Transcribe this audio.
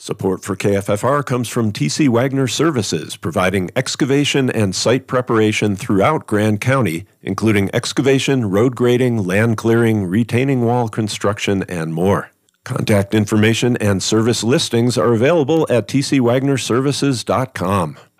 Support for KFFR comes from T.C. Wagner Services, providing excavation and site preparation throughout Grand County, including excavation, road grading, land clearing, retaining wall construction, and more. Contact information and service listings are available at tcwagnerservices.com.